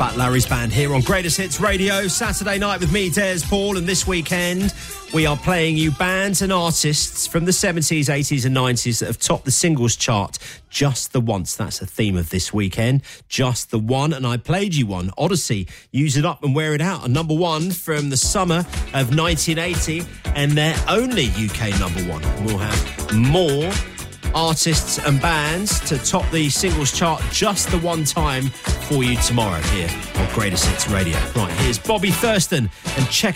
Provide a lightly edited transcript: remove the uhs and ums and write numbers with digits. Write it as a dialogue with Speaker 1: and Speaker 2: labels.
Speaker 1: Fat Larry's Band here on Greatest Hits Radio. Saturday night with me, Des Paul, and this weekend we are playing you bands and artists from the 70s, 80s and 90s that have topped the singles chart just the once. That's the theme of this weekend, just the one. And I played you one, Odyssey, Use It Up and Wear It Out, a number one from the summer of 1980 and their only UK number one. We'll have more artists and bands to top the singles chart just the one time for you tomorrow here on Greatest Hits Radio. Right, here's Bobby Thurston and Check